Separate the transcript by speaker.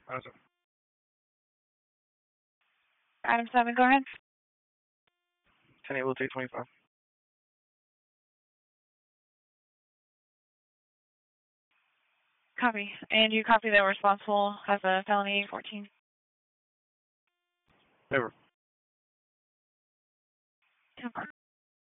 Speaker 1: Awesome.
Speaker 2: Adam 7, go ahead.
Speaker 1: 10 able 325.
Speaker 2: Copy. And you copy that we're responsible as a felony 14?
Speaker 1: Over.